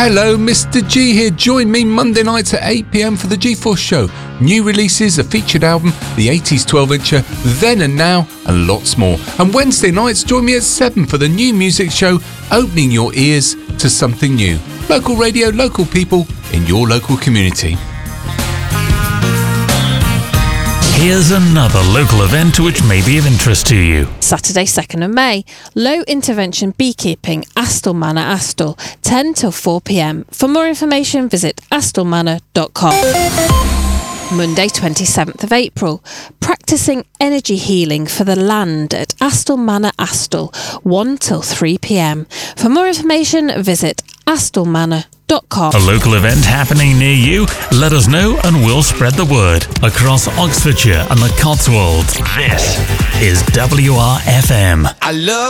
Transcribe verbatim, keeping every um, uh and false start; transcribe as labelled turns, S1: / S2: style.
S1: Hello, Mister G here. Join me Monday nights at eight p m for the G-Force Show. New releases, a featured album, the eighties twelve-incher, Then and Now, and lots more. And Wednesday nights, join me at seven for the new music show, opening your ears to something new. Local radio, local people, in your local community.
S2: Here's another local event which may be of interest to you.
S3: Saturday, second of May, Low Intervention Beekeeping, Astle Manor, Astle, ten till four p m. For more information, visit astle manor dot com. Monday, twenty-seventh of April, Practising Energy Healing for the Land at Astle Manor, Astle, one till three p m. For more information, visit astle manor dot com.
S2: A local event happening near you? Let us know and we'll spread the word. Across Oxfordshire and the Cotswolds, this is W R F M.
S4: I love